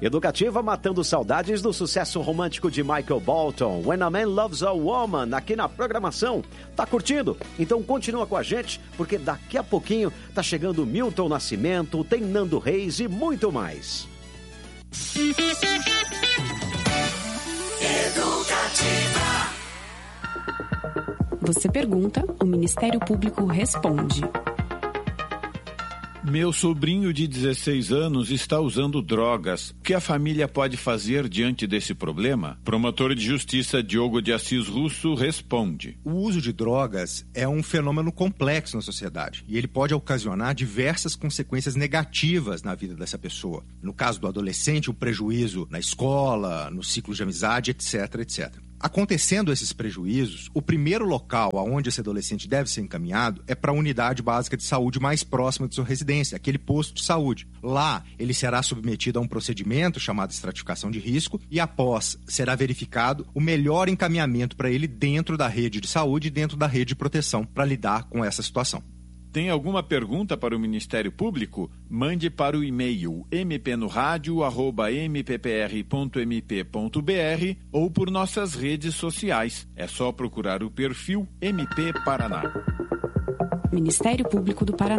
Educativa matando saudades do sucesso romântico de Michael Bolton, When a Man Loves a Woman, aqui na programação. Tá curtindo? Então continua com a gente, porque daqui a pouquinho tá chegando Milton Nascimento, tem Nando Reis e muito mais. Educativa. Você pergunta, o Ministério Público responde. Meu sobrinho de 16 anos está usando drogas. O que a família pode fazer diante desse problema? Promotor de Justiça Diogo de Assis Russo responde. O uso de drogas é um fenômeno complexo na sociedade e ele pode ocasionar diversas consequências negativas na vida dessa pessoa. No caso do adolescente, o prejuízo na escola, no ciclo de amizade, etc, etc. Acontecendo esses prejuízos, o primeiro local aonde esse adolescente deve ser encaminhado é para a unidade básica de saúde mais próxima de sua residência, aquele posto de saúde. Lá, ele será submetido a um procedimento chamado estratificação de risco e, após, será verificado o melhor encaminhamento para ele dentro da rede de saúde e dentro da rede de proteção para lidar com essa situação. Tem alguma pergunta para o Ministério Público? Mande para o e-mail mpnoradio@mppr.mp.br ou por nossas redes sociais. É só procurar o perfil MP Paraná. Ministério Público do Paraná.